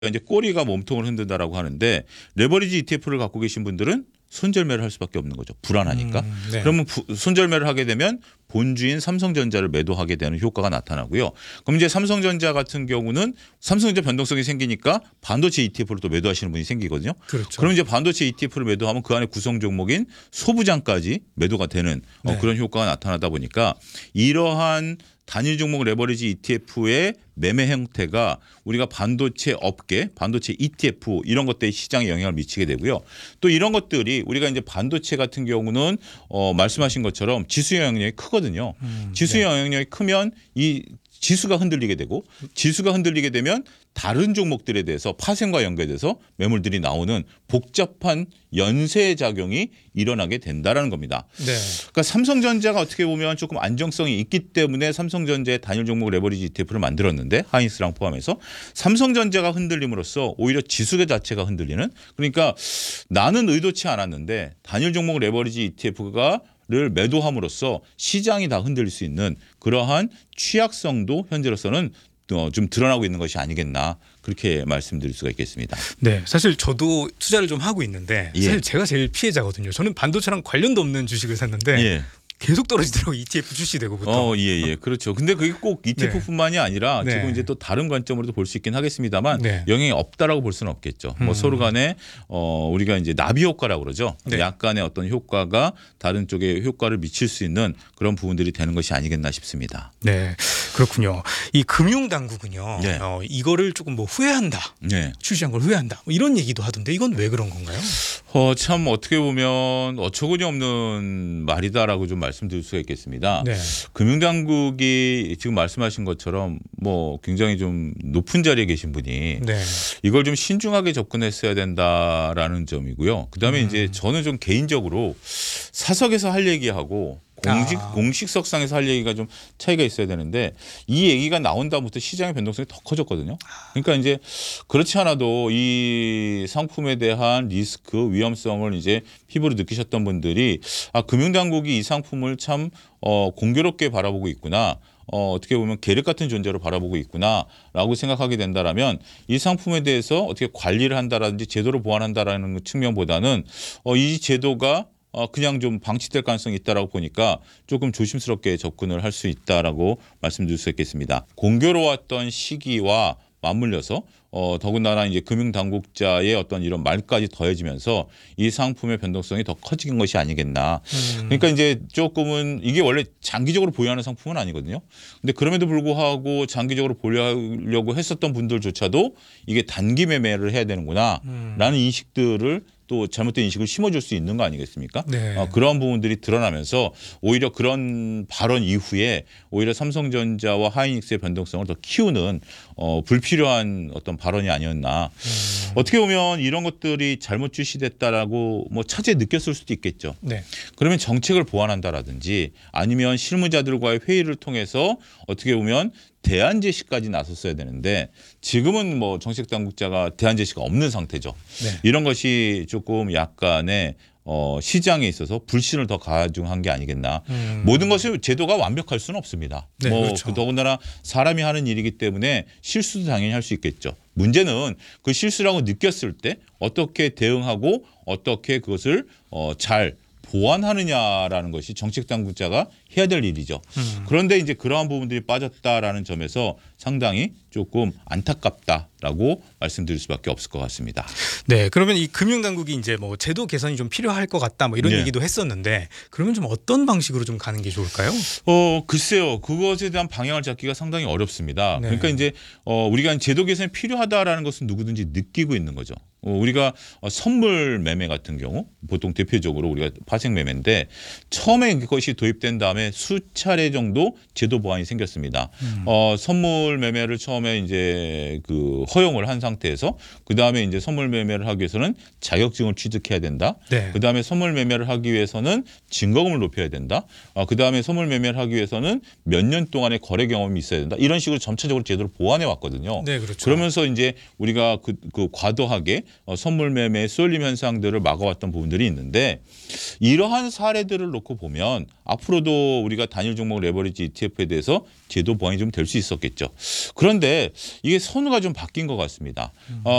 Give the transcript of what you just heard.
이제 꼬리가 몸통을 흔든다라고 하는데 레버리지 ETF를 갖고 계신 분들은 손절매를 할 수밖에 없는 거죠. 불안하니까. 네. 그러면 손절매를 하게 되면 본주인 삼성전자를 매도하게 되는 효과가 나타나고요. 그럼 이제 삼성전자 같은 경우는 삼성전자 변동성이 생기니까 반도체 ETF를 또 매도하시는 분이 생기거든요. 그렇죠. 그럼 이제 반도체 ETF를 매도하면 그 안에 구성 종목인 소부장까지 매도가 되는 네. 그런 효과가 나타나다 보니까 이러한 단일 종목 레버리지 ETF의 매매 형태가 우리가 반도체 업계, 반도체 ETF 이런 것들의 시장에 영향을 미치게 되고요. 또 이런 것들이 우리가 이제 반도체 같은 경우는 말씀하신 것처럼 지수 영향력이 크거든요. 지수 네. 영향력이 크면 이 지수가 흔들리게 되고 지수가 흔들리게 되면 다른 종목들에 대해서 파생과 연계돼서 매물들이 나오는 복잡한 연쇄 작용이 일어나게 된다라는 겁니다. 네. 그러니까 삼성전자가 어떻게 보면 조금 안정성이 있기 때문에 삼성전자의 단일 종목 레버리지 ETF를 만들었는데 하이닉스랑 포함해서 삼성전자가 흔들림으로써 오히려 지수 자체가 흔들리는 그러니까 나는 의도치 않았는데 단일 종목 레버리지 ETF가 를 매도함으로써 시장이 다 흔들릴 수 있는 그러한 취약성도 현재로서는 좀 드러나고 있는 것이 아니겠나 그렇게 말씀드릴 수가 있겠습니다. 네, 사실 저도 투자를 좀 하고 있는데 예. 사실 제가 제일 피해자거든요. 저는 반도체랑 관련도 없는 주식을 샀는데 예. 계속 떨어지더라고 ETF 출시되고부터. 예. 그렇죠. 근데 그게 꼭 ETF뿐만이 아니라 네. 지금 이제 또 다른 관점으로도 볼 수 있긴 하겠습니다만 네. 영향이 없다라고 볼 수는 없겠죠. 뭐 서로 간에 우리가 이제 나비 효과라고 그러죠. 네. 약간의 어떤 효과가 다른 쪽에 효과를 미칠 수 있는 그런 부분들이 되는 것이 아니겠나 싶습니다. 네, 그렇군요. 이 금융 당국은요, 네. 이거를 조금 뭐 후회한다, 네. 출시한 걸 후회한다, 뭐 이런 얘기도 하던데 이건 왜 그런 건가요? 참 어떻게 보면 어처구니 없는 말이다라고 좀 말씀드릴 수가 있겠습니다. 네. 금융당국이 지금 말씀하신 것처럼 뭐 굉장히 좀 높은 자리에 계신 분이 네. 이걸 좀 신중하게 접근했어야 된다라는 점이고요. 그다음에 이제 저는 좀 개인적으로 사석에서 할 얘기하고 공식석상에서 할 얘기가 좀 차이가 있어야 되는데 이 얘기가 나온 다음부터 시장의 변동성이 더 커졌거든요. 그러니까 이제 그렇지 않아도 이 상품에 대한 리스크, 위험성을 이제 피부로 느끼셨던 분들이 금융당국이 이 상품을 참 공교롭게 바라보고 있구나. 어떻게 보면 계륵 같은 존재로 바라보고 있구나라고 생각하게 된다라면 이 상품에 대해서 어떻게 관리를 한다라든지 제도를 보완한다라는 측면보다는 이 제도가 그냥 좀 방치될 가능성이 있다라고 보니까 조금 조심스럽게 접근을 할 수 있다라고 말씀드릴 수 있겠습니다. 공교로웠던 시기와 맞물려서 더군다나 이제 금융당국자의 어떤 이런 말까지 더해지면서 이 상품의 변동성이 더 커진 것이 아니겠나. 그러니까 이제 조금은 이게 원래 장기적으로 보유하는 상품은 아니거든요. 근데 그럼에도 불구하고 장기적으로 보유하려고 했었던 분들조차도 이게 단기 매매를 해야 되는구나라는 인식들을 또 잘못된 인식을 심어줄 수 있는 거 아니겠습니까? 네. 그런 부분들이 드러나면서 오히려 그런 발언 이후에 오히려 삼성전자와 하이닉스의 변동성을 더 키우는 불필요한 어떤 발언이 아니었나. 어떻게 보면 이런 것들이 잘못 출시됐다라고 뭐 차제에 느꼈을 수도 있겠죠. 네. 그러면 정책을 보완한다라든지 아니면 실무자들과의 회의를 통해서 어떻게 보면 대안 제시까지 나섰어야 되는데 지금은 뭐 정책 당국자가 대안 제시가 없는 상태죠. 네. 이런 것이 조금 약간의 시장에 있어서 불신을 더 가중한 게 아니겠나. 모든 것을 제도가 완벽할 수는 없습니다. 네, 그렇죠. 더군다나 사람이 하는 일이기 때문에 실수도 당연히 할 수 있겠죠. 문제는 그 실수라고 느꼈을 때 어떻게 대응하고 어떻게 그것을 잘 보완하느냐라는 것이 정책 당국자가 해야 될 일이죠. 그런데 이제 그러한 부분들이 빠졌다라는 점에서 상당히 조금 안타깝다라고 말씀드릴 수밖에 없을 것 같습니다. 네, 그러면 이 금융당국이 이제 뭐 제도 개선이 좀 필요할 것 같다 뭐 이런 네. 얘기도 했었는데 그러면 좀 어떤 방식으로 좀 가는 게 좋을까요? 글쎄요. 그것에 대한 방향을 잡기가 상당히 어렵습니다. 네. 그러니까 이제 우리가 제도 개선이 필요하다라는 것은 누구든지 느끼고 있는 거죠. 우리가 선물 매매 같은 경우 보통 대표적으로 우리가 파생 매매인데 처음에 그것이 도입된 다음에 수차례 정도 제도 보완이 생겼습니다. 선물 매매를 처음에 이제 그 허용을 한 상태에서 그 다음에 이제 선물 매매를 하기 위해서는 자격증을 취득해야 된다. 네. 그 다음에 선물 매매를 하기 위해서는 증거금을 높여야 된다. 그 다음에 선물 매매를 하기 위해서는 몇 년 동안의 거래 경험이 있어야 된다. 이런 식으로 점차적으로 제도를 보완해 왔거든요. 네, 그렇죠. 그러면서 이제 우리가 그 과도하게 선물 매매의 쏠림 현상들을 막아왔던 부분들이 있는데 이러한 사례들을 놓고 보면 앞으로도 또 우리가 단일 종목 레버리지 ETF에 대해서 제도 보완이 좀 될 수 있었겠죠. 그런데 이게 선호가 좀 바뀐 것 같습니다.